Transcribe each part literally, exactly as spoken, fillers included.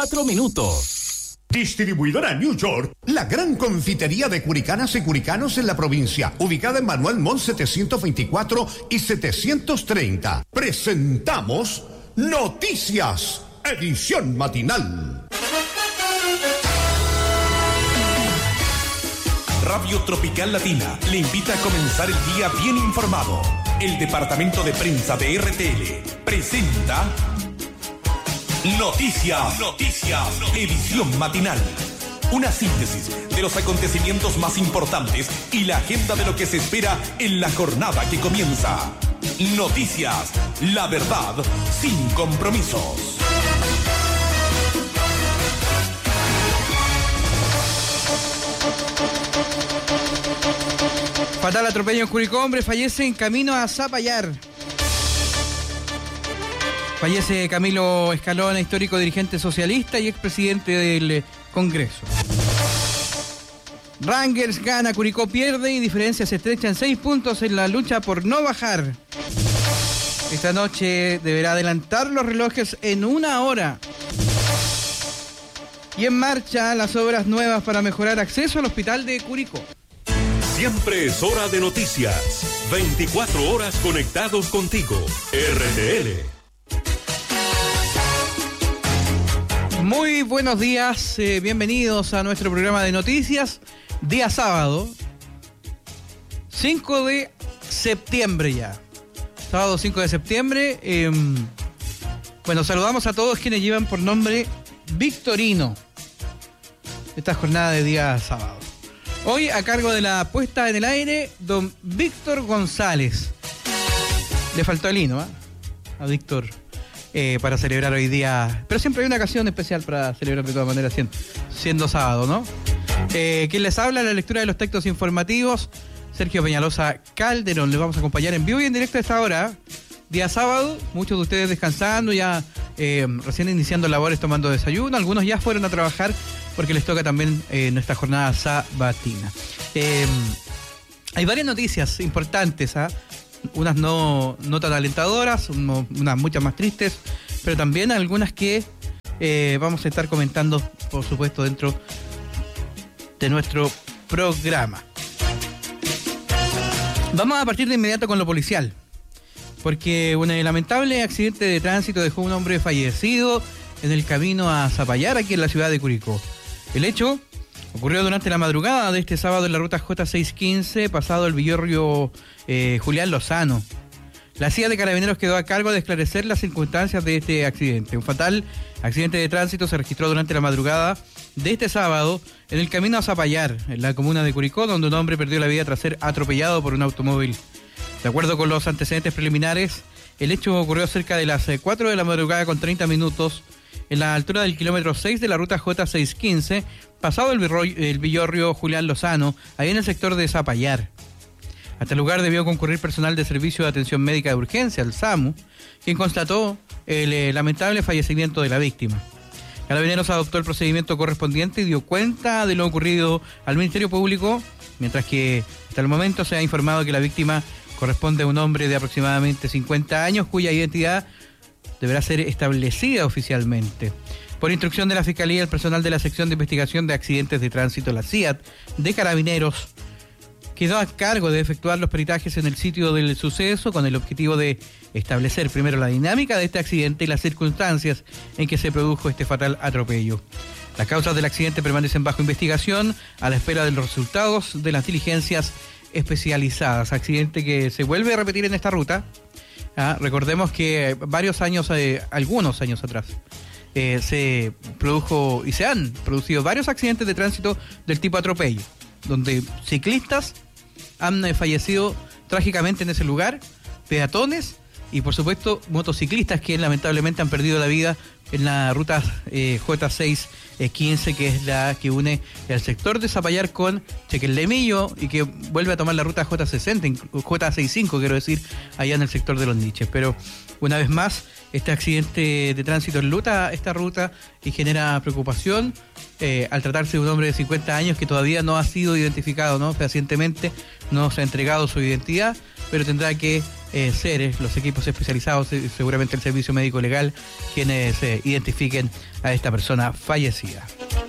Cuatro minutos. Distribuidora New York, la gran confitería de curicanas y curicanos en la provincia, ubicada en Manuel Montt setecientos veinticuatro y setecientos treinta. Presentamos Noticias, edición matinal. Radio Tropical Latina le invita a comenzar el día bien informado. El departamento de prensa de R T L presenta Noticias, Noticias, edición matinal. Una síntesis de los acontecimientos más importantes y la agenda de lo que se espera en la jornada que comienza. Noticias, la verdad sin compromisos. Fatal atropello en Curicó, hombre fallece en camino a Zapallar. Fallece Camilo Escalona, histórico dirigente socialista y expresidente del Congreso. Rangers gana, Curicó pierde y diferencia se estrecha en seis puntos en la lucha por no bajar. Esta noche deberá adelantar los relojes en una hora. Y en marcha las obras nuevas para mejorar acceso al hospital de Curicó. Siempre es hora de noticias. veinticuatro horas conectados contigo. R T L. Muy buenos días, eh, bienvenidos a nuestro programa de noticias. Día sábado, cinco de septiembre ya. Sábado cinco de septiembre. Eh, bueno, saludamos a todos quienes llevan por nombre Victorino esta jornada de día sábado. Hoy a cargo de la puesta en el aire, don Víctor González. Le faltó el hino, ¿eh? A Víctor eh, para celebrar hoy día. Pero siempre hay una ocasión especial para celebrar de todas maneras, siendo, siendo sábado, ¿no? Eh, quien les habla, la lectura de los textos informativos, Sergio Peñalosa Calderón. Les vamos a acompañar en vivo y en directo a esta hora. Día sábado, muchos de ustedes descansando, ya eh, recién iniciando labores, tomando desayuno. Algunos ya fueron a trabajar porque les toca también eh, nuestra jornada sabatina. Eh, hay varias noticias importantes, ¿ah? Unas no, no tan alentadoras, uno, unas muchas más tristes, pero también algunas que eh, vamos a estar comentando, por supuesto, dentro de nuestro programa. Vamos a partir de inmediato con lo policial, porque un lamentable accidente de tránsito dejó un hombre fallecido en el camino a Zapallar, aquí en la ciudad de Curicó. El hecho ocurrió durante la madrugada de este sábado en la ruta J seiscientos quince, pasado el villorrio eh, Julián Lozano. La C I A de Carabineros quedó a cargo de esclarecer las circunstancias de este accidente. Un fatal accidente de tránsito se registró durante la madrugada de este sábado en el camino a Zapallar, en la comuna de Curicó, donde un hombre perdió la vida tras ser atropellado por un automóvil. De acuerdo con los antecedentes preliminares, el hecho ocurrió cerca de las cuatro de la madrugada con treinta minutos en la altura del kilómetro seis de la ruta J seiscientos quince, pasado el, virroy, el villorrio Julián Lozano, ahí en el sector de Zapallar. Hasta el lugar debió concurrir personal de Servicio de Atención Médica de Urgencia, el SAMU, quien constató el eh, lamentable fallecimiento de la víctima. Carabineros adoptó el procedimiento correspondiente y dio cuenta de lo ocurrido al Ministerio Público, mientras que hasta el momento se ha informado que la víctima corresponde a un hombre de aproximadamente cincuenta años, cuya identidad deberá ser establecida oficialmente. Por instrucción de la Fiscalía, el personal de la Sección de Investigación de Accidentes de Tránsito, la C I A T, de Carabineros, quedó a cargo de efectuar los peritajes en el sitio del suceso con el objetivo de establecer primero la dinámica de este accidente y las circunstancias en que se produjo este fatal atropello. Las causas del accidente permanecen bajo investigación a la espera de los resultados de las diligencias especializadas. Accidente que se vuelve a repetir en esta ruta. Ah, recordemos que varios años, eh, algunos años atrás, eh, se produjo y se han producido varios accidentes de tránsito del tipo atropello, donde ciclistas han eh, fallecido trágicamente en ese lugar, peatones y por supuesto motociclistas que lamentablemente han perdido la vida en la ruta eh, J seiscientos quince, que es la que une el sector de Zapallar con Chequellemillo y que vuelve a tomar la ruta J sesenta, J sesenta y cinco, quiero decir, allá en el sector de Los Niches. Pero una vez más, este accidente de tránsito enluta esta ruta y genera preocupación eh, al tratarse de un hombre de cincuenta años que todavía no ha sido identificado, ¿no? Fehacientemente no se ha entregado su identidad, pero tendrá que eh, ser los equipos especializados, eh, seguramente el servicio médico legal, quienes eh, identifiquen a esta persona fallecida.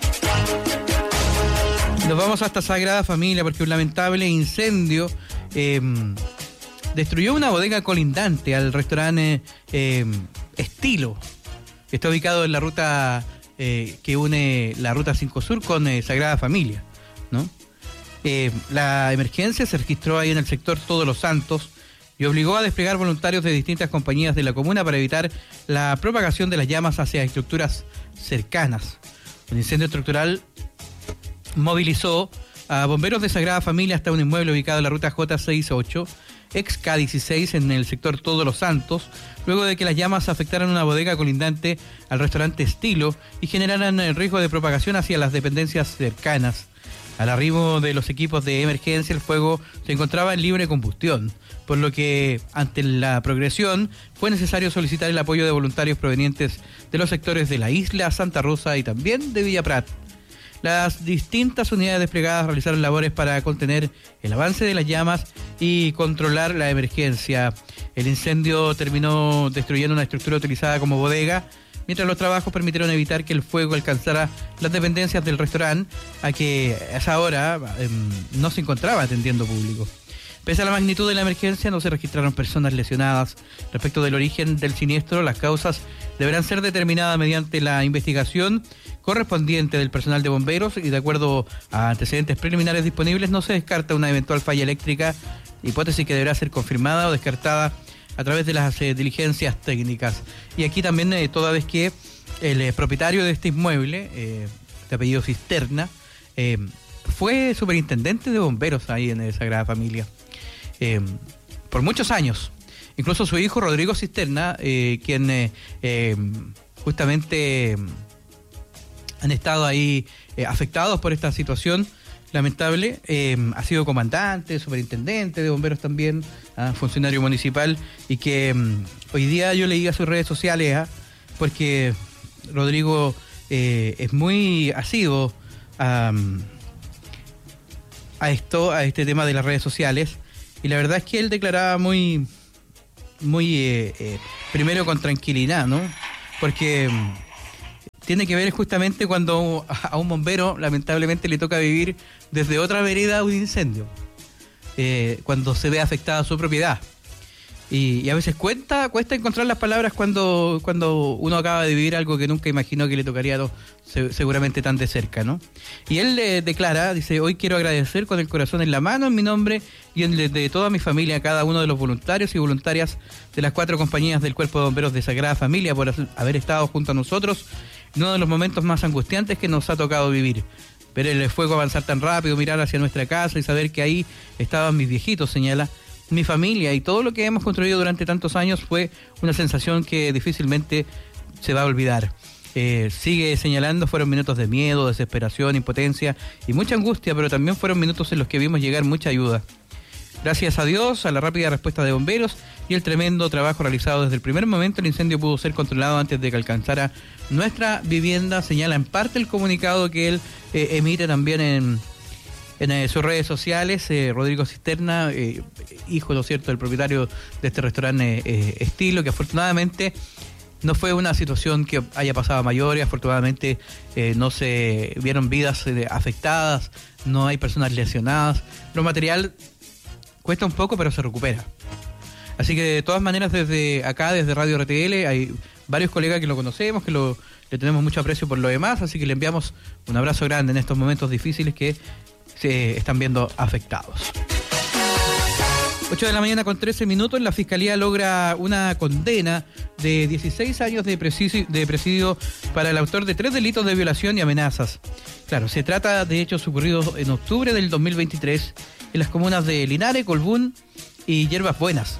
Nos vamos hasta Sagrada Familia porque un lamentable incendio eh, destruyó una bodega colindante al restaurante eh, Estilo, que está ubicado en la ruta eh, que une la ruta cinco Sur con eh, Sagrada Familia, ¿no? Eh, la emergencia se registró ahí en el sector Todos los Santos y obligó a desplegar voluntarios de distintas compañías de la comuna para evitar la propagación de las llamas hacia estructuras cercanas. El incendio estructural movilizó a bomberos de Sagrada Familia hasta un inmueble ubicado en la ruta J sesenta y ocho, ex K dieciséis, en el sector Todos los Santos, luego de que las llamas afectaran una bodega colindante al restaurante Estilo y generaran el riesgo de propagación hacia las dependencias cercanas. Al arribo de los equipos de emergencia, el fuego se encontraba en libre combustión, por lo que, ante la progresión, fue necesario solicitar el apoyo de voluntarios provenientes de los sectores de la isla, Santa Rosa y también de Villa Prat. Las distintas unidades desplegadas realizaron labores para contener el avance de las llamas y controlar la emergencia. El incendio terminó destruyendo una estructura utilizada como bodega, mientras los trabajos permitieron evitar que el fuego alcanzara las dependencias del restaurante, a que a esa hora eh, no se encontraba atendiendo público. Pese a la magnitud de la emergencia, no se registraron personas lesionadas. Respecto del origen del siniestro, las causas deberán ser determinadas mediante la investigación correspondiente del personal de bomberos y de acuerdo a antecedentes preliminares disponibles no se descarta una eventual falla eléctrica, hipótesis que deberá ser confirmada o descartada a través de las eh, diligencias técnicas. Y aquí también, eh, toda vez que el eh, propietario de este inmueble, eh, de apellido Cisterna, eh, fue superintendente de bomberos ahí en Sagrada Familia eh, por muchos años. Incluso su hijo Rodrigo Cisterna, eh, quien eh, eh, justamente eh, han estado ahí eh, afectados por esta situación lamentable, eh, ha sido comandante, superintendente de bomberos también, ¿ah? Funcionario municipal, y que um, hoy día yo leí a sus redes sociales, ¿ah? Porque Rodrigo eh, es muy asiduo a, a esto, a este tema de las redes sociales, y la verdad es que él declaraba muy, muy eh, eh, primero con tranquilidad, ¿no? Porque um, tiene que ver justamente cuando a un bombero lamentablemente le toca vivir desde otra vereda un incendio, eh, cuando se ve afectada su propiedad. Y, y a veces cuesta, cuesta encontrar las palabras cuando, cuando uno acaba de vivir algo que nunca imaginó que le tocaría no, se, seguramente tan de cerca, ¿no? Y él eh, declara, dice: hoy quiero agradecer con el corazón en la mano, en mi nombre y en de, de toda mi familia, a cada uno de los voluntarios y voluntarias de las cuatro compañías del Cuerpo de Bomberos de Sagrada Familia por haber estado junto a nosotros en uno de los momentos más angustiantes que nos ha tocado vivir. Ver el fuego avanzar tan rápido, mirar hacia nuestra casa y saber que ahí estaban mis viejitos, señala, mi familia, y todo lo que hemos construido durante tantos años fue una sensación que difícilmente se va a olvidar. Eh, sigue señalando, fueron minutos de miedo, desesperación, impotencia y mucha angustia, pero también fueron minutos en los que vimos llegar mucha ayuda. Gracias a Dios, a la rápida respuesta de bomberos y el tremendo trabajo realizado desde el primer momento, el incendio pudo ser controlado antes de que alcanzara nuestra vivienda, señala en parte el comunicado que él eh, emite también en, en eh, sus redes sociales. eh, Rodrigo Cisterna, eh, hijo, ¿no es cierto?, del propietario de este restaurante eh, Estilo, que afortunadamente no fue una situación que haya pasado a mayores, afortunadamente eh, no se vieron vidas eh, afectadas, no hay personas lesionadas, lo material cuesta un poco, pero se recupera. Así que de todas maneras, desde acá, desde Radio R T L, hay varios colegas que lo conocemos, que lo, le tenemos mucho aprecio por lo demás, así que le enviamos un abrazo grande en estos momentos difíciles que se están viendo afectados. ocho de la mañana con trece minutos, la Fiscalía logra una condena de dieciséis años de presidio, de presidio para el autor de tres delitos de violación y amenazas. Claro, se trata de hechos ocurridos en octubre del dos mil veintitrés en las comunas de Linares, Colbún y Hierbas Buenas.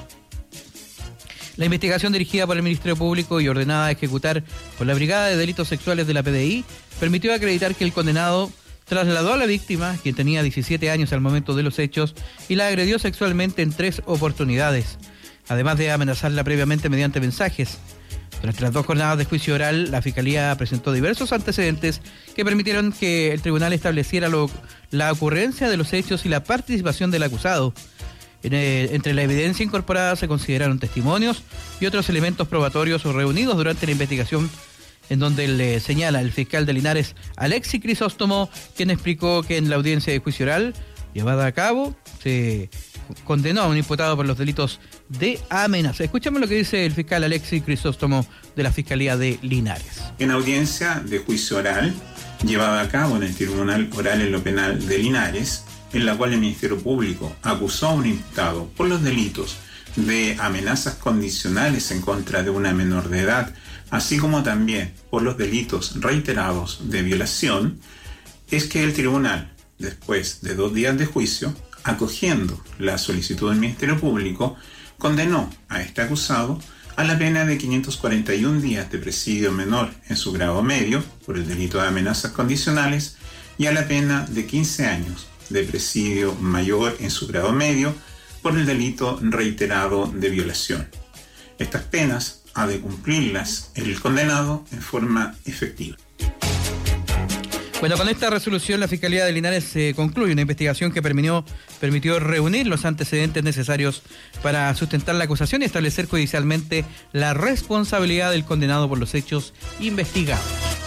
La investigación, dirigida por el Ministerio Público y ordenada a ejecutar por la Brigada de Delitos Sexuales de la P D I, permitió acreditar que el condenado trasladó a la víctima, quien tenía diecisiete años al momento de los hechos, y la agredió sexualmente en tres oportunidades, además de amenazarla previamente mediante mensajes. Durante las dos jornadas de juicio oral, la Fiscalía presentó diversos antecedentes que permitieron que el tribunal estableciera lo, la ocurrencia de los hechos y la participación del acusado. En, eh, entre la evidencia incorporada se consideraron testimonios y otros elementos probatorios reunidos durante la investigación, en donde le señala el fiscal de Linares, Alexis Crisóstomo, quien explicó que en la audiencia de juicio oral llevada a cabo se condenó a un imputado por los delitos de amenaza. Escuchemos lo que dice el fiscal Alexis Crisóstomo de la Fiscalía de Linares. En audiencia de juicio oral llevada a cabo en el Tribunal Oral en lo Penal de Linares, en la cual el Ministerio Público acusó a un imputado por los delitos de amenazas condicionales en contra de una menor de edad, así como también por los delitos reiterados de violación, es que el tribunal, después de dos días de juicio, acogiendo la solicitud del Ministerio Público, condenó a este acusado a la pena de quinientos cuarenta y un días de presidio menor en su grado medio por el delito de amenazas condicionales y a la pena de quince años de presidio mayor en su grado medio por el delito reiterado de violación. Estas penas ha de cumplirlas el condenado en forma efectiva. Bueno, con esta resolución la Fiscalía de Linares eh, concluye una investigación que permitió, permitió reunir los antecedentes necesarios para sustentar la acusación y establecer judicialmente la responsabilidad del condenado por los hechos investigados.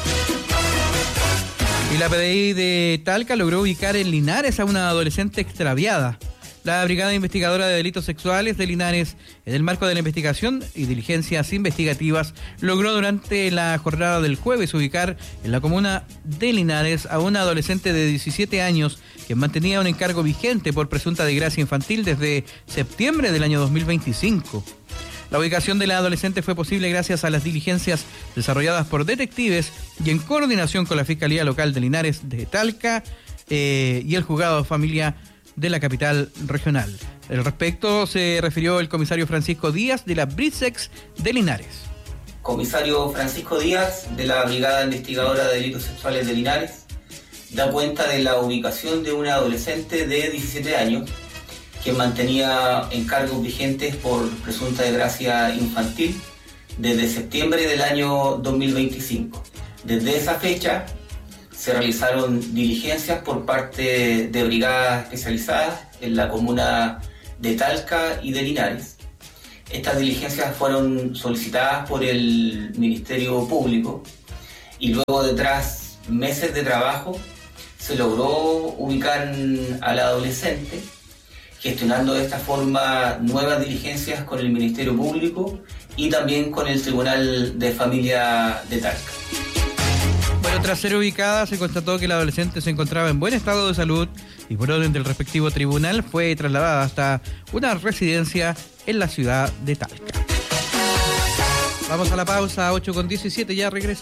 Y la P D I de Talca logró ubicar en Linares a una adolescente extraviada. La Brigada Investigadora de Delitos Sexuales de Linares, en el marco de la investigación y diligencias investigativas, logró durante la jornada del jueves ubicar en la comuna de Linares a una adolescente de diecisiete años que mantenía un encargo vigente por presunta desgracia infantil desde septiembre del año dos mil veinticinco. La ubicación de la adolescente fue posible gracias a las diligencias desarrolladas por detectives y en coordinación con la Fiscalía Local de Linares de Talca eh, y el Juzgado de Familia de la capital regional. Al respecto se refirió el comisario Francisco Díaz de la Brisex de Linares. Comisario Francisco Díaz de la Brigada Investigadora de Delitos Sexuales de Linares da cuenta de la ubicación de una adolescente de diecisiete años que mantenía encargos vigentes por presunta desgracia infantil desde septiembre del año dos mil veinticinco. Desde esa fecha se realizaron diligencias por parte de brigadas especializadas en la comuna de Talca y de Linares. Estas diligencias fueron solicitadas por el Ministerio Público y luego de tras meses de trabajo se logró ubicar a la adolescente, gestionando de esta forma nuevas diligencias con el Ministerio Público y también con el Tribunal de Familia de Talca. Bueno, tras ser ubicada, se constató que la adolescente se encontraba en buen estado de salud y por orden del respectivo tribunal fue trasladada hasta una residencia en la ciudad de Talca. Vamos a la pausa, ocho con diecisiete, ya regreso.